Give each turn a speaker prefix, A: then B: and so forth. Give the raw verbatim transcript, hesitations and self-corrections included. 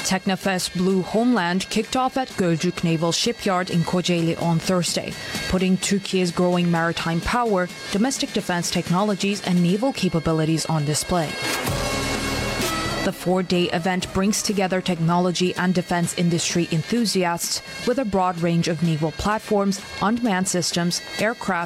A: Technofest Blue Homeland kicked off at Gölcük Naval Shipyard in Kocaeli on Thursday, putting Turkey's growing maritime power, domestic defense technologies and naval capabilities on display. The four-day event brings together technology and defense industry enthusiasts with a broad range of naval platforms, unmanned systems, aircraft,